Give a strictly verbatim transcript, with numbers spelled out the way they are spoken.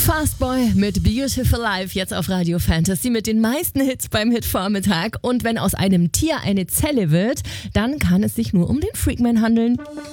Fastboy mit Beautiful Life jetzt auf Radio Fantasy mit den meisten Hits beim Hitvormittag. Und wenn aus einem Tier eine Zelle wird, dann kann es sich nur um den Freakman handeln.